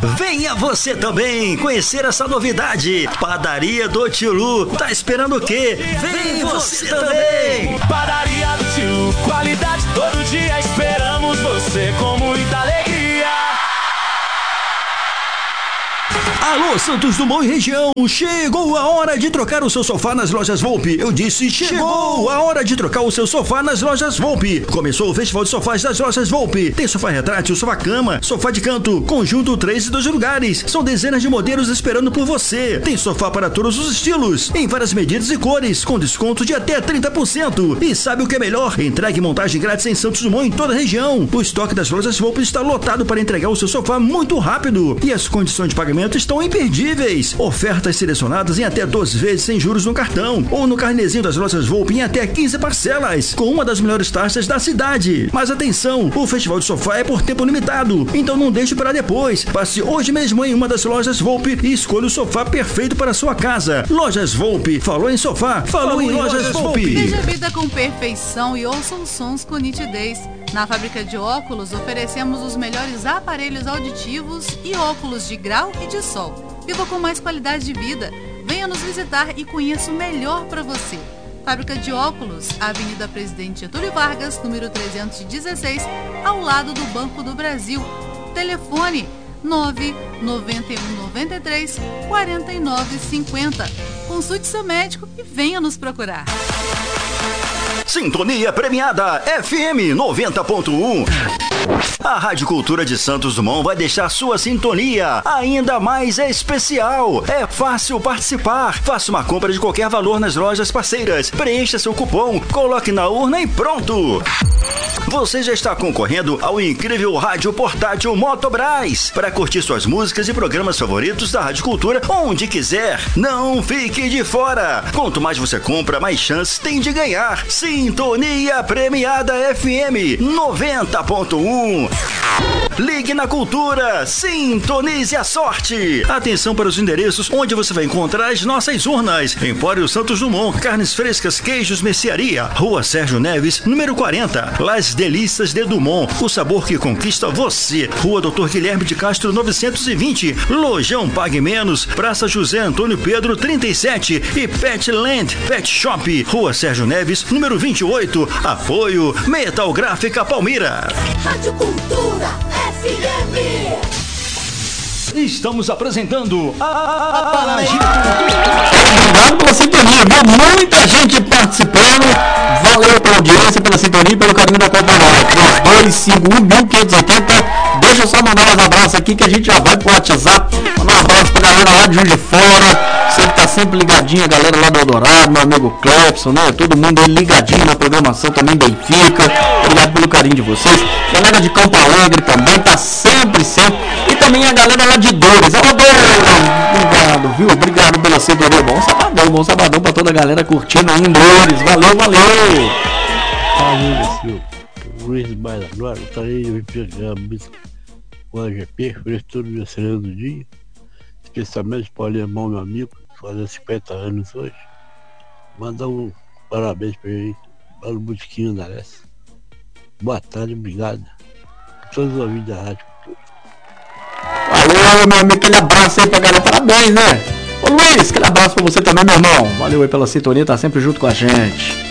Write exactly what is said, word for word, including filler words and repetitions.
Venha você também conhecer essa novidade. Padaria do Tio Lu. Tá esperando o quê? Vem você também. Padaria do Tio Lu, qualidade todo dia. Esperamos você com muita alegria. Alô, Santos Dumont e região, chegou a hora de trocar o seu sofá nas lojas Volpe. Eu disse, chegou a hora de trocar o seu sofá nas lojas Volpe. Começou o Festival de Sofás das lojas Volpe. Tem sofá retrátil, sofá cama, sofá de canto, conjunto três e dois lugares. São dezenas de modelos esperando por você. Tem sofá para todos os estilos, em várias medidas e cores, com desconto de até trinta por cento. E sabe o que é melhor? Entregue montagem grátis em Santos Dumont em toda a região. O estoque das lojas Volpe está lotado para entregar o seu sofá muito rápido. E as condições de pagamento estão imperdíveis. Ofertas selecionadas em até doze vezes sem juros no cartão ou no carnezinho das lojas Volpe em até quinze parcelas, com uma das melhores taxas da cidade. Mas atenção, o Festival de Sofá é por tempo limitado, então não deixe para depois. Passe hoje mesmo em uma das lojas Volpe e escolha o sofá perfeito para a sua casa. Lojas Volpe, falou em sofá, falou, falou em, em Lojas, lojas Volpe. Veja a vida com perfeição e ouça os sons com nitidez. Na fábrica de óculos oferecemos os melhores aparelhos auditivos e óculos de grau e de sol. Viva com mais qualidade de vida. Venha nos visitar e conheça o melhor para você. Fábrica de óculos, Avenida Presidente Getúlio Vargas, número trezentos e dezesseis, ao lado do Banco do Brasil. Telefone nove nove um nove três quatro nove cinco zero. Consulte seu médico e venha nos procurar. Sintonia premiada F M noventa ponto um. A Rádio Cultura de Santos Dumont vai deixar sua sintonia ainda mais especial. É fácil participar. Faça uma compra de qualquer valor nas lojas parceiras. Preencha seu cupom, coloque na urna e pronto. Você já está concorrendo ao incrível rádio portátil Motobras para curtir suas músicas e programas favoritos da Rádio Cultura onde quiser. Não fique de fora. Quanto mais você compra, mais chances tem de ganhar. Sintonia premiada F M noventa ponto um. Ligue na Cultura, sintonize a sorte. Atenção para os endereços onde você vai encontrar as nossas urnas. Empório Santos Dumont, carnes frescas, queijos, mercearia, Rua Sérgio Neves, número quarenta. Las Delícias de Dumont, o sabor que conquista você. Rua Doutor Guilherme de Castro novecentos e vinte. Lojão Pague Menos, Praça José Antônio Pedro trinta e sete. E Petland Pet Shop, Rua Sérgio Neves, número vinte e oito. Apoio Metal Gráfica Palmira. Rádio Cultura F M. Estamos apresentando a, a, a Paragem. Obrigado pela sintonia, viu? Muita gente participando. Valeu pela audiência, pela sintonia e pelo carinho da companhia. três dois cinco um, mil quinhentos e oitenta. Deixa eu só mandar uns abraços aqui que a gente já vai pro WhatsApp. Mandar um abraço pra galera lá de Juiz de Fora. Você que tá sempre ligadinho, a galera lá do Eldorado, meu amigo Clepson, né? Todo mundo aí ligadinho na programação também, Benfica. Obrigado pelo carinho de vocês. Galera de Campo Alegre também tá sempre, sempre. E também a galera lá de Dores. Alô, Dores! Obrigado, viu? Obrigado pela sintonia. Bom sabadão, bom sabadão pra toda a galera curtindo aí em Dores. Valeu, valeu! Valeu, senhor. Luiz Baila agora, tá aí, eu vim pegar a música com a G P, ofereço todo o meu sereno do dia. Especialmente para o alemão, meu amigo, fazendo cinquenta anos hoje. Mandar um parabéns para ele, para o Botiquinho da Leste. Boa tarde, obrigado. Todos os ouvintes da Rádio Cultura. Valeu, meu amigo, aquele abraço aí pra galera, parabéns, né? Ô Luiz, aquele abraço pra você também, meu irmão. Valeu aí pela sintonia, tá sempre junto com a gente.